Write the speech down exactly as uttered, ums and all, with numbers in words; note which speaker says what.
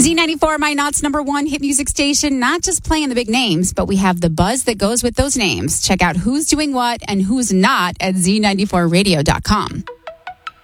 Speaker 1: Z ninety-four, My Knott's number one hit music station, not just playing the big names, but we have the buzz that goes with those names. Check out who's doing what and who's not at Z ninety-four radio dot com.